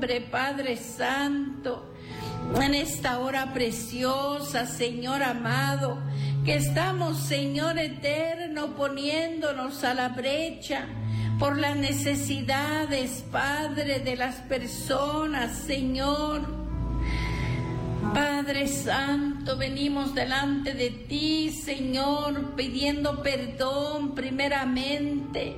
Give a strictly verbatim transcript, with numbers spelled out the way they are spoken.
nombre, Padre Santo, en esta hora preciosa, Señor amado, que estamos, Señor eterno, poniéndonos a la brecha por las necesidades, Padre, de las personas, Señor. Padre Santo, venimos delante de ti, Señor, pidiendo perdón primeramente